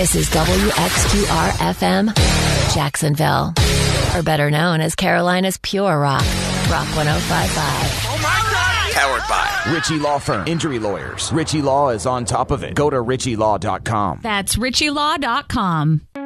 This is WXTR-FM, Jacksonville, or better known as Carolina's Pure Rock, Rock 105.5. Oh my God! Powered by Ritchie Law Firm. Injury lawyers. Ritchie Law is on top of it. Go to ritchielaw.com. That's ritchielaw.com.